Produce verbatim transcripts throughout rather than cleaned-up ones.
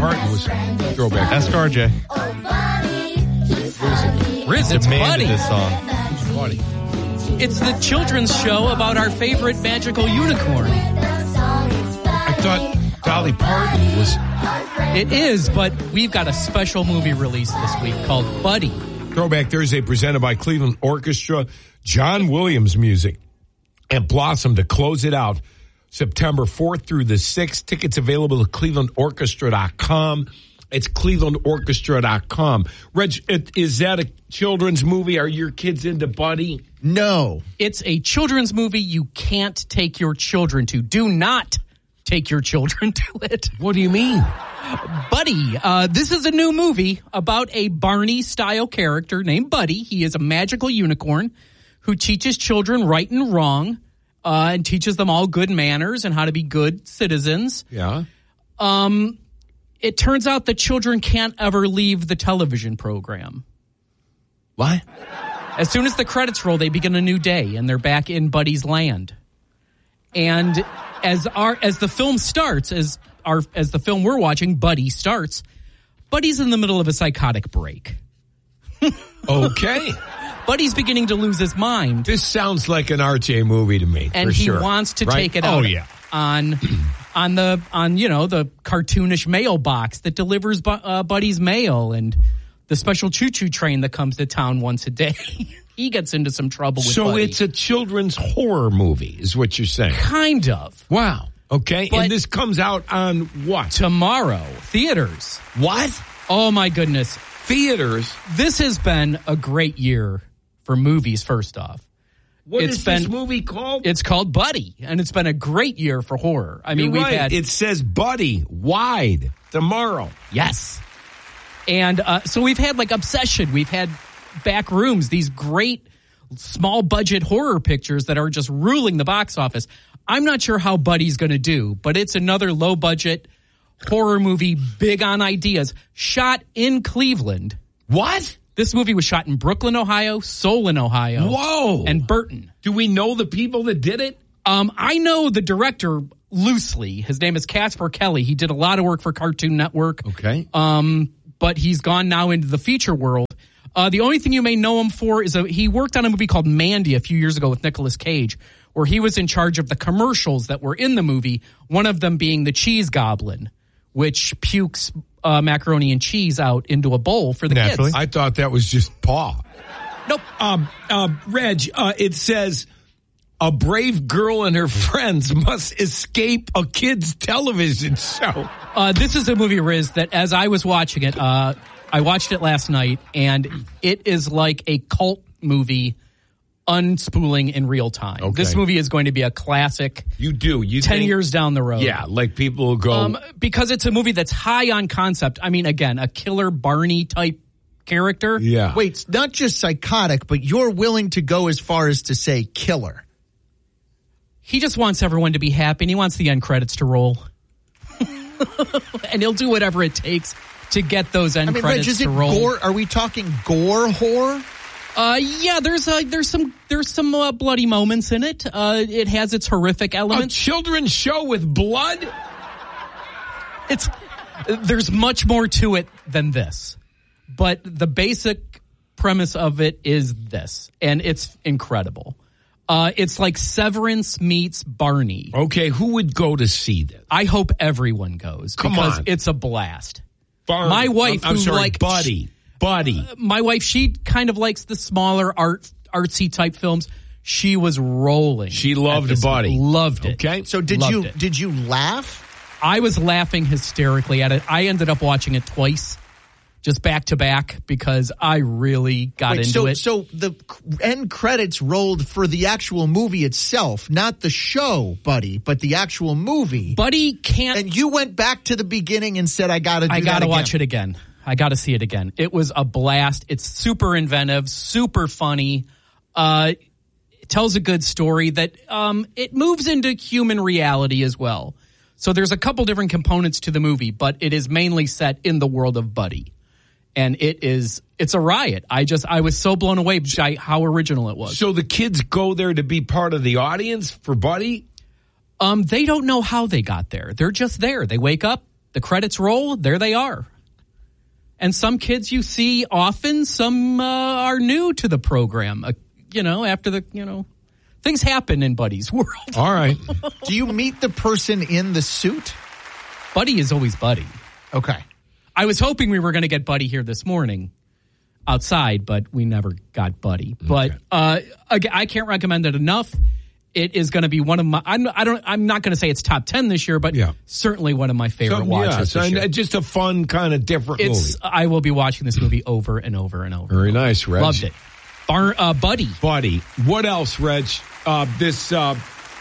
Parton was throwback. Ask R J. Riz, it's Demanded Buddy. this song. Buddy. It's the children's show about our favorite magical unicorn. I thought Dolly Parton was... It is, but we've got a special movie release this week called Buddy. Throwback Thursday presented by Cleveland Orchestra, John Williams music, and Blossom to close it out September fourth through the sixth. Tickets available at cleveland orchestra dot com. It's cleveland orchestra dot com. Reg, is that a children's movie? Are your kids into Buddy? No. It's a children's movie you can't take your children to. Do not take your children to it. What do you mean? Buddy, uh, this is a new movie about a Barney-style character named Buddy. He is a magical unicorn who teaches children right and wrong uh, and teaches them all good manners and how to be good citizens. Yeah. Um, it turns out that children can't ever leave the television program. What? As soon as the credits roll, they begin a new day, and they're back in Buddy's land. And as our as the film starts, as our as the film we're watching, Buddy starts, Buddy's in the middle of a psychotic break. Okay. Buddy's beginning to lose his mind. This sounds like an R J movie to me, And for he sure. wants to Right? take it out Oh, yeah. on on the on you know the cartoonish mailbox that delivers Bu- uh, Buddy's mail and the special choo-choo train that comes to town once a day. He gets into some trouble with So Buddy. it's a children's horror movie, is what you're saying. Kind of. Wow. Okay. But- and this comes out on what? Tomorrow, theaters. What? Oh my goodness. Theaters? This has been a great year for movies, first off. What It's is been- this movie called? It's called Buddy, and it's been a great year for horror. I mean, You're we've right. had... It says Buddy, wide, tomorrow. Yes. And uh, so we've had like Obsession. We've had Back Rooms, these great small budget horror pictures that are just ruling the box office. I'm not sure how Buddy's going to do, but it's another low budget horror movie, big on ideas, shot in Cleveland. What? This movie was shot in Brooklyn, Ohio, Solon, Ohio. Whoa. And Burton. Do we know the people that did it? Um, I know the director loosely. His name is Casper Kelly. He did a lot of work for Cartoon Network. Okay. Um, but he's gone now into the feature world. Uh, the only thing you may know him for is a, he worked on a movie called Mandy a few years ago with Nicolas Cage, where he was in charge of the commercials that were in the movie, one of them being the cheese goblin, which pukes uh, macaroni and cheese out into a bowl for the Naturally. kids. I thought that was just Paw. Nope. Um, uh, Reg, uh, it says a brave girl and her friends must escape a kid's television show. Uh, this is a movie, Riz, that as I was watching it, uh, I watched it last night, and it is like a cult movie unspooling in real time. Okay. This movie is going to be a classic You do. You ten think- years down the road. Yeah, like people will go. Um, because it's a movie that's high on concept. I mean, again, a killer Barney type character. yeah. Wait, it's not just psychotic, but you're willing to go as far as to say killer. He just wants everyone to be happy, and he wants the end credits to roll. And he'll do whatever it takes to get those end I mean, credits Reg, is to it roll. gore? Are we talking gore horror? Uh, yeah, there's uh, there's some there's some uh, bloody moments in it. Uh, it has its horrific A elements. children's show with blood? It's there's much more to it than this, but the basic premise of it is this, and it's incredible. Uh, it's like Severance meets Barney. Okay, who would go to see this? I hope everyone goes Come because on. it's a blast. Barney. My wife, I'm, I'm who sorry, like- Buddy. Buddy. My wife, she kind of likes the smaller art artsy type films. She was rolling. She at loved this Buddy. movie. Loved it. Okay. So did Loved you it. did you laugh? I was laughing hysterically at it. I ended up watching it twice, just back to back, because I really got Wait, into so, it. so the end credits rolled for the actual movie itself, not the show, Buddy, but the actual movie. Buddy can't. And you went back to the beginning and said, "I got to do I that got to again." watch it again. I got to see it again. It was a blast. It's super inventive, super funny. Uh, it tells a good story that um, it moves into human reality as well. So there's a couple different components to the movie, but it is mainly set in the world of Buddy. And it is, it's a riot. I just, I was so blown away by how original it was. So the kids go there to be part of the audience for Buddy? Um, they don't know how they got there. They're just there. They wake up, the credits roll, there they are. And some kids you see often, some uh, are new to the program. Uh, you know, after the, you know, things happen in Buddy's world. All right. Do you meet the person in the suit? Buddy is always Buddy. Okay. I was hoping we were going to get Buddy here this morning outside, but we never got Buddy. But Okay. uh, again, I can't recommend it enough. It is going to be one of my. I'm, I don't. I'm not going to say it's top ten this year, but Yeah. certainly one of my favorite So, watches. yeah, so this year. just a fun kind of different It's. movie. I will be watching this movie over and over and over. Very nice, Reg. Loved it. Bar, uh, Buddy. Buddy. What else, Reg? Uh, this uh,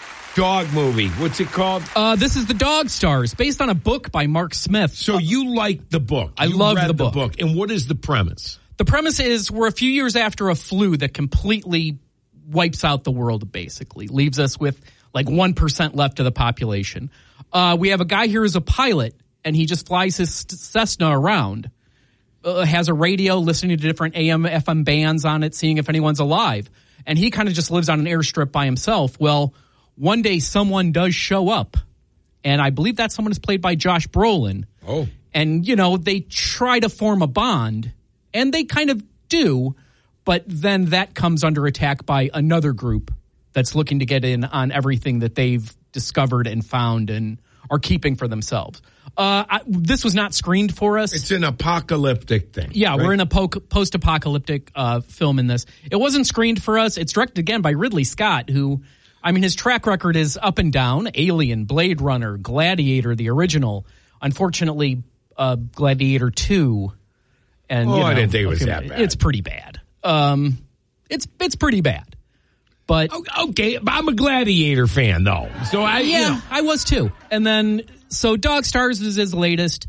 dog movie. What's it called? Uh, this is The Dog Stars, based on a book by Mark Smith. So you like the book. I You loved read the book. And what is the premise? The premise is we're a few years after a flu that completely wipes out the world, basically. Leaves us with like one percent left of the population. Uh, we have a guy here who's a pilot, and he just flies his Cessna around, uh, has a radio, listening to different A M, F M bands on it, seeing if anyone's alive. And he kind of just lives on an airstrip by himself. Well, one day someone does show up, and I believe that someone is played by Josh Brolin. Oh. And, you know, they try to form a bond, and they kind of do, but then that comes under attack by another group that's looking to get in on everything that they've discovered and found and are keeping for themselves. Uh, I, this was not screened for us. It's an apocalyptic thing. Yeah, right? we're in a po- post-apocalyptic uh, film in this. It wasn't screened for us. It's directed again by Ridley Scott, who, I mean, his track record is up and down. Alien, Blade Runner, Gladiator, the original. Unfortunately, uh, Gladiator two. And, Oh, you know, I didn't think it was okay, that bad. It's pretty bad. Um, it's it's pretty bad. But Oh, okay, I'm a Gladiator fan, though. So I, yeah, you know. I was too. And then, so Dog Stars is his latest.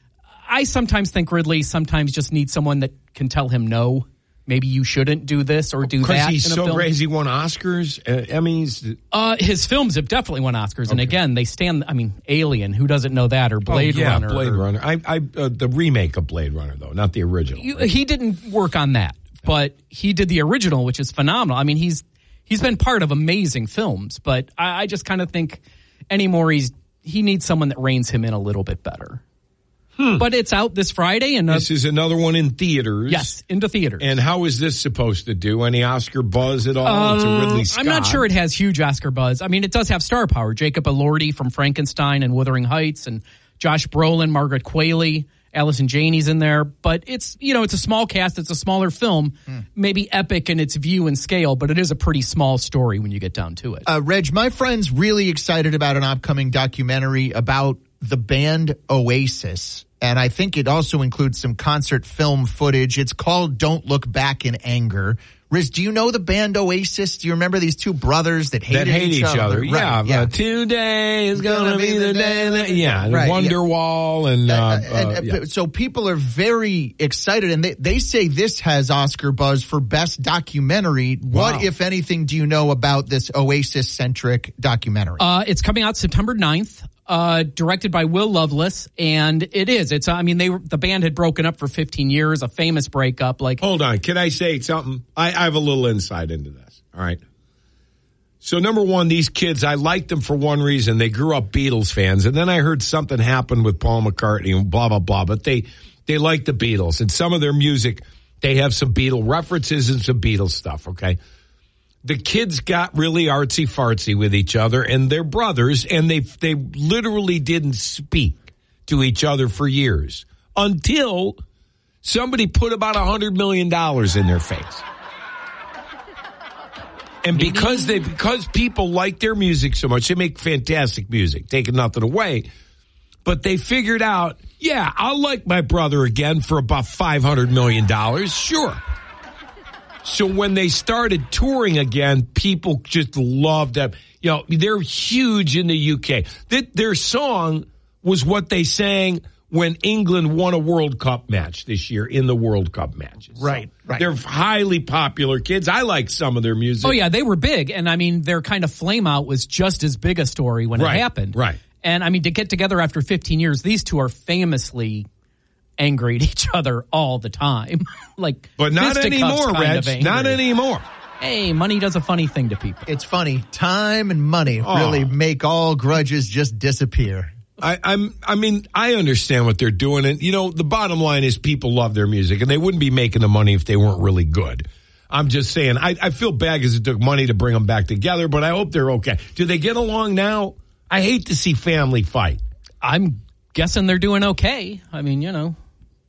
I sometimes think Ridley sometimes just needs someone that can tell him no. Maybe you shouldn't do this or do Because that. he's in a so film. great. He won Oscars, uh, Emmys. Uh, his films have definitely won Oscars, and again, they stand. I mean, Alien. Who doesn't know that? Or Blade oh, yeah, Runner. Blade or, Runner. I, I, uh, the remake of Blade Runner, though, not the original. You, right? he didn't work on that, but he did the original, which is phenomenal. I mean, he's he's been part of amazing films, but I, I just kind of think anymore he's he needs someone that reins him in a little bit better. Hmm. But it's out this Friday, and uh, This is another one in theaters. yes, into theaters. And how is this supposed to do? Any Oscar buzz at all? It's a Ridley Scott. I'm not sure it has huge Oscar buzz. I mean, it does have star power. Jacob Elordi from Frankenstein and Wuthering Heights, and Josh Brolin, Margaret Qualley, Allison Janney's in there. But it's, you know, it's a small cast. It's a smaller film, hmm. maybe epic in its view and scale, but it is a pretty small story when you get down to it. Uh, Reg, my friend's really excited about an upcoming documentary about the band Oasis. And I think it also includes some concert film footage. It's called Don't Look Back in Anger. Riz, do you know the band Oasis? Do you remember these two brothers that hated that hate each, each other? other? Right, yeah, yeah. Uh, today is gonna, gonna be, be the day. That, yeah, right, Wonderwall yeah. and, uh, uh, and uh, yeah. so people are very excited, and they they say this has Oscar buzz for best documentary. Wow. What, if anything, do you know about this Oasis centric documentary? Uh, it's coming out September ninth. Uh, directed by Will Loveless, and it is. It's. I mean, they were, the band had broken up for fifteen years, a famous breakup. Like, hold on, can I say something? I, I have a little insight into this. All right. So number one, these kids, I liked them for one reason. They grew up Beatles fans, and then I heard something happened with Paul McCartney and blah blah blah. But they they like the Beatles, and some of their music, they have some Beatle references and some Beatles stuff. Okay. The kids got really artsy fartsy with each other, and they're brothers, and they they literally didn't speak to each other for years until somebody put about a hundred million dollars in their face. And because they because people like their music so much, they make fantastic music, taking nothing away. But they figured out, yeah, I'll like my brother again for about five hundred million dollars, sure. So when they started touring again, people just loved them. You know, they're huge in the U K. Their song was what they sang when England won a World Cup match this year in the World Cup matches. Right, so right. They're highly popular kids. I like some of their music. oh yeah, they were big, and I mean, their kind of flame out was just as big a story when Right, it happened. right. And I mean, to get together after fifteen years, these two are famously angry at each other all the time. like, But not fisticuffs anymore, kind Reg. of angry. Not anymore. Hey, money does a funny thing to people. It's funny. Time and money Oh. really make all grudges just disappear. I, I'm, I mean, I understand what they're doing. And, you know, the bottom line is people love their music, and they wouldn't be making the money if they weren't really good. I'm just saying, I, I feel bad because it took money to bring them back together, but I hope they're okay. Do they get along now? I hate to see family fight. I'm guessing they're doing okay. I mean, you know.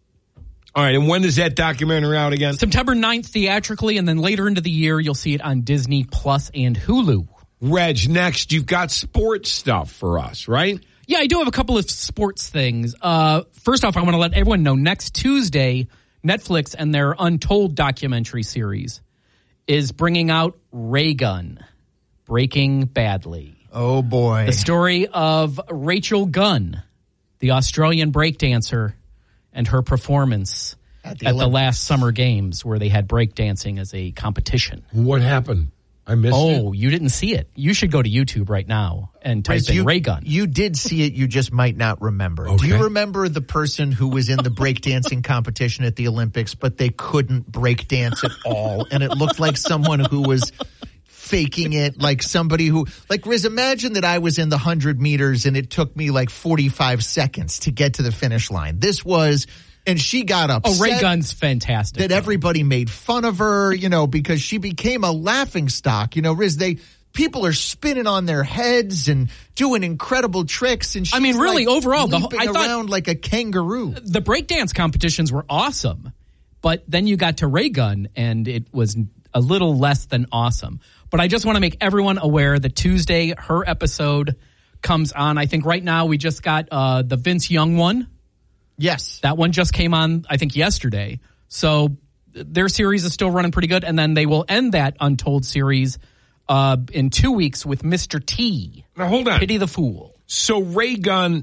All right, and when is that documentary out again? September ninth theatrically, and then later into the year, you'll see it on Disney Plus and Hulu. Reg, next, you've got sports stuff for us, right? Yeah, I do have a couple of sports things. Uh, first off, I want to let everyone know next Tuesday, Netflix and their Untold documentary series is bringing out Ray Gunn, Breaking Badly. Oh, boy. The story of Rachel Gunn, the Australian breakdancer, and her performance at, the, at the last Summer Games where they had breakdancing as a competition. What happened? I missed oh, it. Oh, you didn't see it. You should go to YouTube right now and type Riz, in you, Ray Gunn. You did see it. You just might not remember. Okay. Do you remember the person who was in the breakdancing competition at the Olympics, but they couldn't breakdance at all? And it looked like someone who was faking it, like somebody who, like, Riz, imagine that I was in the one hundred meters and it took me like forty-five seconds to get to the finish line. This was... And she got upset. Oh, Ray Gunn's fantastic. That everybody made fun of her, you know, because she became a laughing stock. You know, Riz, they people are spinning on their heads and doing incredible tricks. And she's I mean, really, like overall, the leaping I thought around like a kangaroo. The breakdance competitions were awesome, but then you got to Ray Gunn, and it was a little less than awesome. But I just want to make everyone aware that Tuesday, her episode comes on. I think right now we just got uh, the Vince Young one. Yes. That one just came on, I think, yesterday. So their series is still running pretty good. And then they will end that Untold series uh, in two weeks with Mister T. Now, hold on. Pity the Fool. So Ray Gunn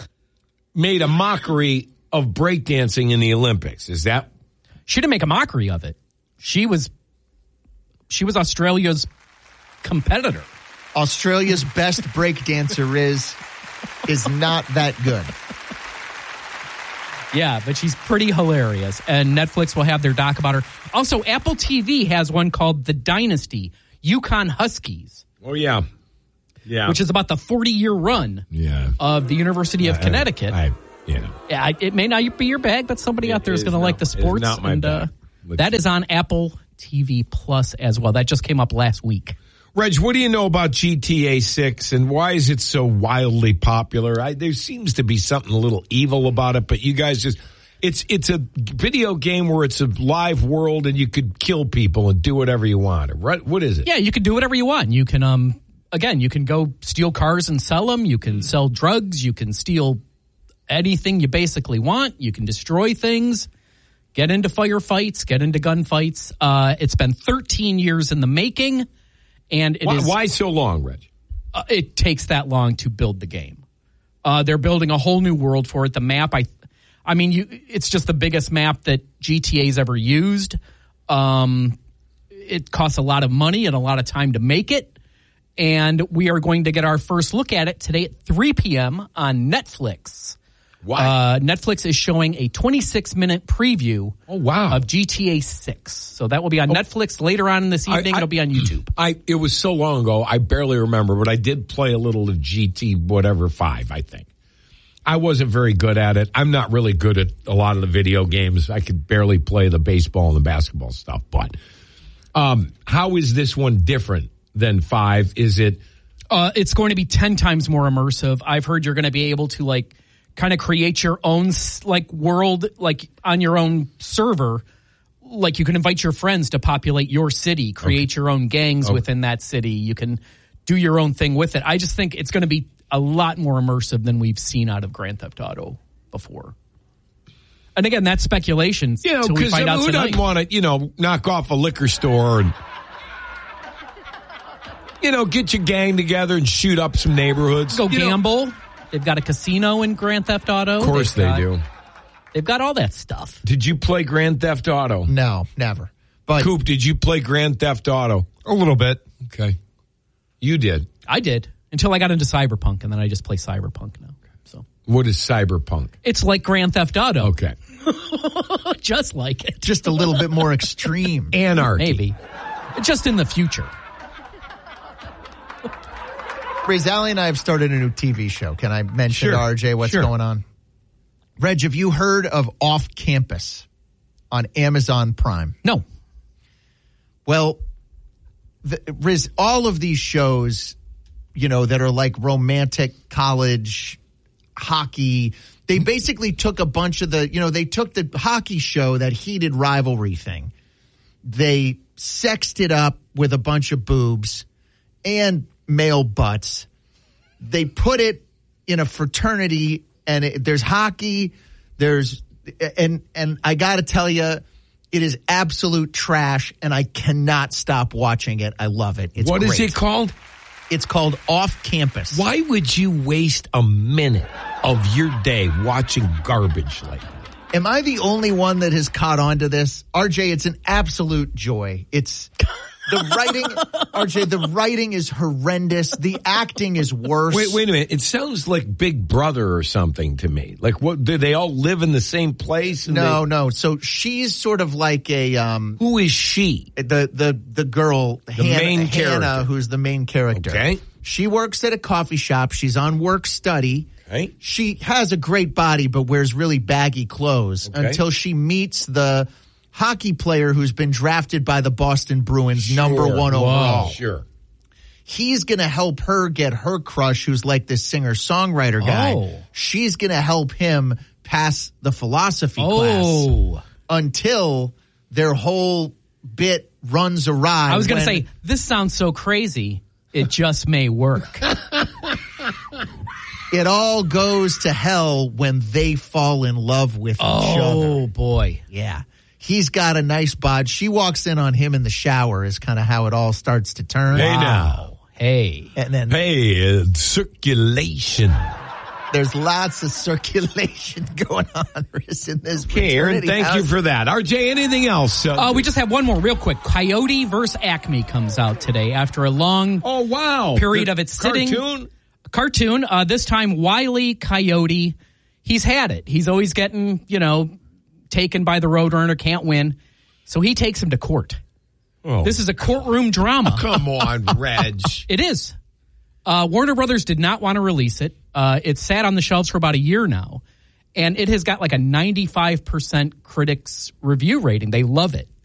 made a mockery of breakdancing in the Olympics. Is that? She didn't make a mockery of it. She was, she was Australia's competitor. Australia's best breakdancer is, is not that good. Yeah, but she's pretty hilarious, and Netflix will have their doc about her. Also, Apple T V has one called The Dynasty, Yukon Huskies. Oh, yeah. Yeah. Which is about the forty-year run yeah. of the University of I, Connecticut. I, I, you know. Yeah, it may not be your bag, but somebody It out there is, is going to not- like the it is sports. not my and bag. uh, that is on Apple T V Plus as well. That just came up last week. Reg, what do you know about G T A six, and why is it so wildly popular? I, there seems to be something a little evil about it, but you guys just... It's it's a video game where it's a live world and you could kill people and do whatever you want. Right? What is it? Yeah, you can do whatever you want. You can, um, again, you can go steal cars and sell them. You can sell drugs. You can steal anything you basically want. You can destroy things, get into firefights, get into gunfights. Uh, it's been thirteen years in the making, and it why, is why so long, Reg? Uh, it takes that long to build the game. Uh, they're building a whole new world for it. The map, I. I mean, you, it's just the biggest map that G T A's ever used. Um, it costs a lot of money and a lot of time to make it. And we are going to get our first look at it today at three p.m. on Netflix. Why? Uh, Netflix is showing a twenty-six minute preview Oh, wow. of G T A six. So that will be on oh. Netflix later on in this evening. I, I, It'll be on YouTube. I It was so long ago, I barely remember, but I did play a little of G T whatever five, I think. I wasn't very good at it. I'm not really good at a lot of the video games. I could barely play the baseball and the basketball stuff. But um, how is this one different than five? Is it? Uh, it's going to be ten times more immersive. I've heard you're going to be able to like kind of create your own like world, like on your own server. Like you can invite your friends to populate your city, create okay. your own gangs okay. within that city. You can do your own thing with it. I just think it's going to be a lot more immersive than we've seen out of Grand Theft Auto before. And again, that's speculation. You know, because I mean, who doesn't want to, you know, knock off a liquor store and, you know, get your gang together and shoot up some neighborhoods. Go you gamble. Know. They've got a casino in Grand Theft Auto. Of course they've they got, do. They've got all that stuff. Did you play Grand Theft Auto? No, never. But Coop, did you play Grand Theft Auto? A little bit. Okay. You did. I did. Until I got into Cyberpunk, and then I just play Cyberpunk now. So, what is Cyberpunk? It's like Grand Theft Auto. Okay. Just like it. Just a little bit more extreme. Anarchy. Maybe. Just in the future. Riz, Allie and I have started a new T V show. Can I mention Sure. to R J what's Sure. going on? Reg, have you heard of Off Campus on Amazon Prime? No. Well, the, Riz, all of these shows, you know, that are like romantic college hockey, they basically took a bunch of the, you know, they took the hockey show, that heated rivalry thing. They sexed it up with a bunch of boobs and male butts. They put it in a fraternity, and it, there's hockey, there's, and, and I got to tell you, it is absolute trash, and I cannot stop watching it. I love it. It's What is great. it called? It's called Off Campus. Why would you waste a minute of your day watching garbage like that? Am I the only one that has caught on to this? R J, it's an absolute joy. It's the writing, R J, the writing is horrendous. The acting is worse. Wait, wait a minute. It sounds like Big Brother or something to me. Like, what? Do they all live in the same place? And No, they, no. So she's sort of like a um Who is she? the the the girl, the main Hannah, character. who's the main character. Okay. She works at a coffee shop. She's on work study. Okay. She has a great body, but wears really baggy clothes Okay. until she meets the hockey player who's been drafted by the Boston Bruins, number Sure. one overall. Sure. He's going to help her get her crush, who's like this singer-songwriter guy. Oh. She's going to help him pass the philosophy class Oh. until their whole bit runs awry. I was going to when- say, this sounds so crazy, it just may work. it all goes to hell when they fall in love with each other. Oh, boy. Yeah. He's got a nice bod. She walks in on him in the shower is kind of how it all starts to turn. Hey, now. Hey. And then Hey, uh, circulation. there's lots of circulation going on Riz, in this. Okay, Aaron, fraternity thank you house. for that. R J, anything else? Uh, Uh, we just have one more real quick. Coyote versus Acme comes out today after a long oh, wow. period The of its sitting. Cartoon? Cartoon. Uh, this time, Wile E. Coyote. He's had it. He's always getting, you know, taken by the Roadrunner, can't win. So he takes him to court. Oh, This is a courtroom drama. come on, Reg. It is. Uh, Warner Brothers did not want to release it. Uh, it's sat on the shelves for about a year now, and it has got like a ninety-five percent critics review rating. They love it.